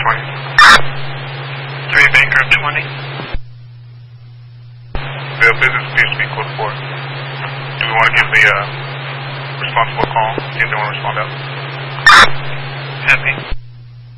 3 Baker 20. The business appears to be code 4. Do we want to give the responsible call? See if they want to respond out? Happy.